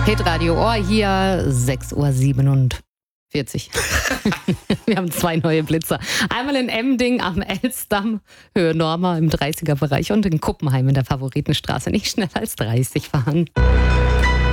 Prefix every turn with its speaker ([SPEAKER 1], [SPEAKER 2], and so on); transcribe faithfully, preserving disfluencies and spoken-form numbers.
[SPEAKER 1] Hitradio Ohr hier, sechs Uhr siebenundvierzig. Wir haben zwei neue Blitzer. Einmal in Emding am Elsdamm, Höhe Norma im dreißiger Bereich und in Kuppenheim in der Favoritenstraße. Nicht schneller als dreißig fahren.